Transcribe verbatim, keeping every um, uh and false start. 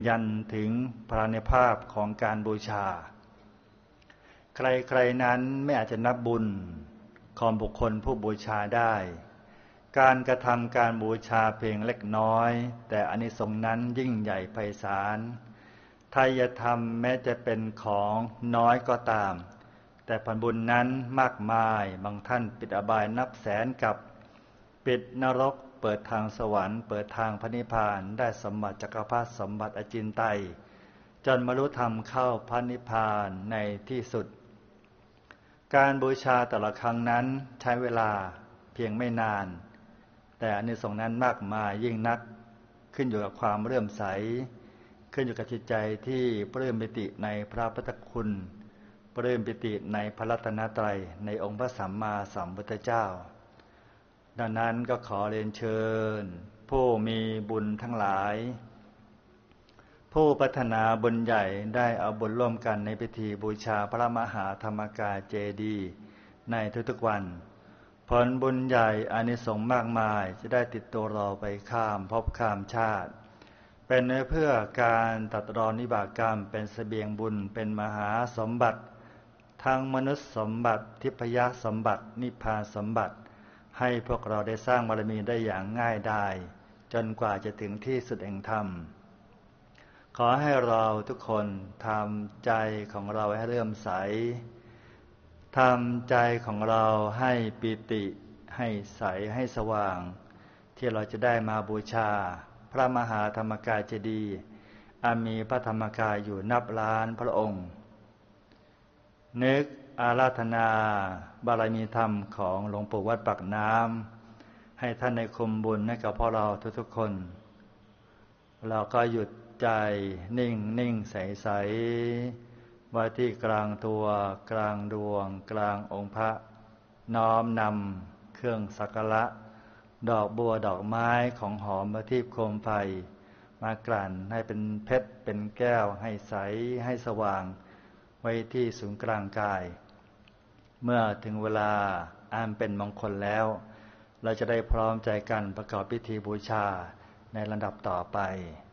ยันถึงพระนิพพานของการบูชาใครๆนั้นไม่อาจจะนับบุญของบุคคลผู้บูชาได้การกระทำการบูชาเพียงเล็กน้อยแต่อานิสงส์นั้นยิ่งใหญ่ไพศาลทายธรรมแม้จะเป็นของน้อยก็ตามแต่ผลบุญนั้นมากมายบางท่านปิดอบายนับแสนกับปิดนรกเปิดทางสวรรค์เปิดทางพระนิพพานได้สมบัติจักรพรรดิสมบัติอจินไตยจนบรรลุธรรมเข้าพระนิพพานในที่สุดการบูชาแต่ละครั้งนั้นใช้เวลาเพียงไม่นานแต่อานิสงส์นั้นมากมายยิ่งนักขึ้นอยู่กับความเลื่อมใสขึ้นอยู่กับจิตใจที่ปลื้มปิติในพระพุทธคุณปลื้มปิติในพระรัตนตรัยในองค์พระสัมมาสัมพุทธเจ้าดังนั้นก็ขอเรียนเชิญผู้มีบุญทั้งหลายผู้ปรารถนาบุญใหญ่ได้เอาบุญร่วมกันในพิธีบูชาพระมหาธรรมกายเจดีย์ในทุกๆวันผลบุญใหญ่อานิสงส์มากมายจะได้ติดตัวเราไปข้ามภพข้ามชาติเป็นเพื่อการตัดรอนวิบากกรรมเป็นเสบียงบุญเป็นมหาสมบัติทั้งมนุษย์สมบัติทิพยสมบัตินิพพานสมบัติให้พวกเราได้สร้างบารมีได้อย่างง่ายดายจนกว่าจะถึงที่สุดแห่งธรรมขอให้เราทุกคนทำใจของเราให้เลื่อมใสทำใจของเราให้ปิติให้ใสให้สว่างที่เราจะได้มาบูชาพระมหาธรรมกายเจดีย์อันมีพระธรรมกายอยู่นับล้านพระองค์นึกอาราธนาบารมีธรรมของหลวงปู่วัดปากน้ำให้ท่านในคุมบุญให้กับพวกเราทุกๆคนเราก็หยุดใจนิ่งนิ่งใสใสไว้ที่กลางตัวกลางดวงกลางองค์พระน้อมนำเครื่องสักการะดอกบัวดอกไม้ของหอมประทีปโคมไฟมากลั่นให้เป็นเพชรเป็นแก้วให้ใสให้สว่างไว้ที่ศูนย์กลางกายเมื่อถึงเวลาอันเป็นมงคลแล้วเราจะได้พร้อมใจกันประกอบพิธีบูชาในลำดับต่อไป